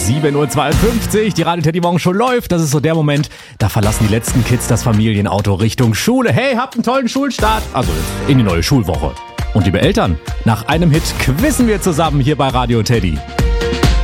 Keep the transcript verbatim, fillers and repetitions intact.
sieben Uhr zweiundfünfzig, die Radio Teddy Morgenshow läuft. Das ist so der Moment, da verlassen die letzten Kids das Familienauto Richtung Schule. Hey, habt einen tollen Schulstart. Also in die neue Schulwoche. Und liebe Eltern, nach einem Hit quizzen wir zusammen hier bei Radio Teddy.